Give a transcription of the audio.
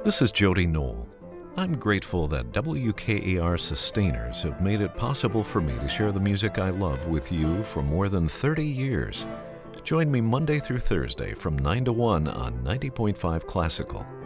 This is Jody Knoll. I'm grateful that WKAR sustainers have made it possible for me to share the music I love with you for more than 30 years. Join me Monday through Thursday from 9 to 1 on 90.5 Classical.